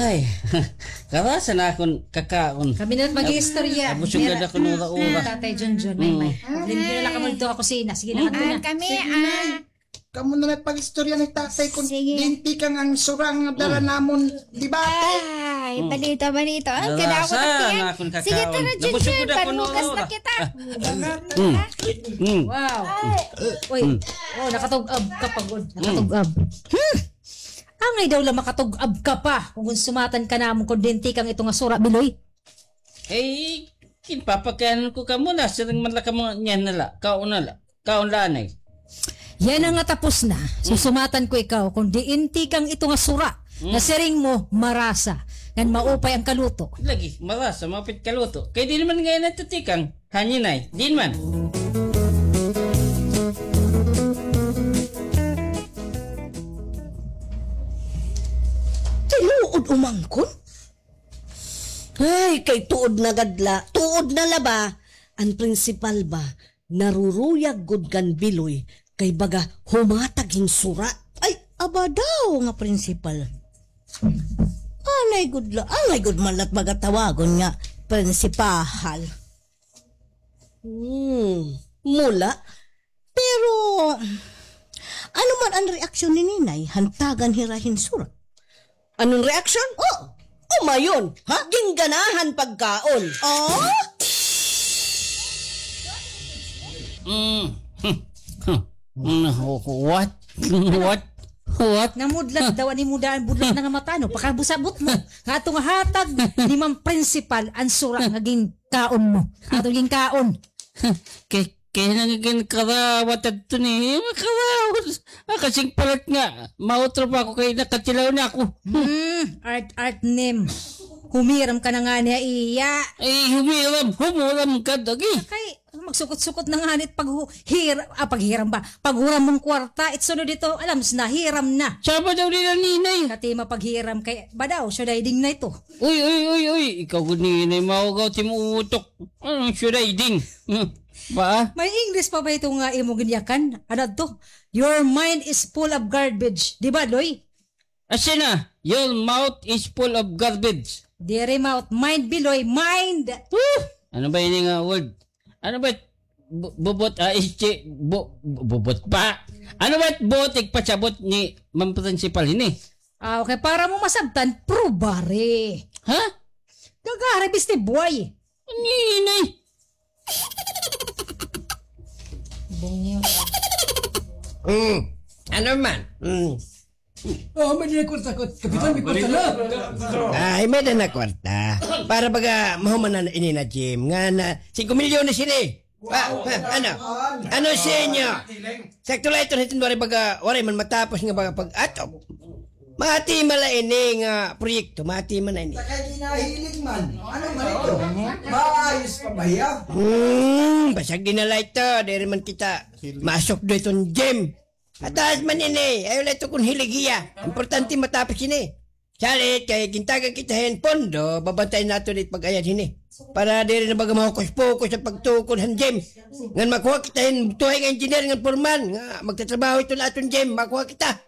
Ay, karasa na akong kakaon. Kami na mag-istorya. Tapos yung ganda ko nung ura. Tatay Junjun, may. Hindi na lang kami dito ako kusina. Sige na, na. Kami, Kamu na nagpag-istorya ng tatay kung Sige. dinti kang ang surang dala namon dibate. Ay, balita. Ang ganda ako Karasa tapian. na akong kakaon. Sige, tara, Tapos yung Junjun. ganda ko nung Panukas na ura. kita. Wow. Uy, nakatug-ab ka pagod. Nakatug-ab. Angay daw lang makatug-ab ka pa kung sumatan ka na mong kundenti kang itong asura, Biloy. Eh, kinpapakayanan ko ka muna. Sarang malaka mo niyan nala. Kaon lanay. Yan ang nga tapos na. Susumatan ko ikaw kung diinti kang itong asura. Na siring mo, marasa. Yan maupay ang kaluto. Lagi, marasa, mapit kaluto. Kaya di naman ngayon natutikang. Haninay, di man. Tinuod umangkon? Ay, kay tuod na gadla, tuod na laba. Ang prinsipal ba, naruruyag gud kan Biloy, kay baga humatag hing sura. Ay, aba daw nga prinsipal. Anay gud malat magatawagon nga prinsipahal. Mula. Pero, ano man ang reaksyon ni Ninay, hantagan hirahin sura. Anong reaction? Mayon. Ha? Gingganahan pagkaon. Oh? What? What? Namudlat daw ni mudaan budlat na nga mata no pakabusabot mo nga atong hatag ni Ma'am Principal ang sura nga kaon mo atong ging kaon Kaya nangiging karawat at ito ni karawat. Kasing palat nga. Mautro pa ako kaya nakatilaw na ako. art name humiram ka na nga niya iya Ay, humuram ka dagi. kay magsukot-sukot na nga nit paghuram mong kwarta itsunod dito alam na hiram na Saba daw nila ninay. kati mapaghiram kay badaw siya ding na ito Uy. Ikaw ko ninay maugaw timuutok. Anong surayding? Ba? may English pa ba ito nga imo ganyakan ano to your mind is full of garbage di ba Loy Asina, your mouth is full of garbage. Dere mouth mind Biloy mind Ano ba yun nga word? Ano ba? Bubot, bubot pa. Ano ba botik pasabot ni Ma'am Principal ini? okay para mo masabtan probare Ha? gagara bis ni boy Ninay. Ano man? May dinakwarta ko. Kapitan, may kwarta na. Ay, may na kwarta. Para baga, mahuman na ini na Jim. Nga na, 5 milyon na sila eh. Ano? Ano sa inyo? Sakto lang ito natin baga, waray man matapos nga baga pag-atop. Mati mala ini nga proyekto, mati man na ini. Kaya ginahilig man. Ano man ito? Maayos pa ba ya? Basag dinala ito. Dari man kita masok do itong gym. Ataas man ini. Ayaw lang ito kung hiligiya. Importante matapos ini. Salit, kaya gintagan kita hen pondo, babantayin nato ulit pag-ayad ini. Para di rin na baga mahukus-pukus sa pagtukod ng gym. Ngan makuha kita hen tuhay nga engineer nga forman. Nga magtatrabaho ito na atong gym. Makuha kita.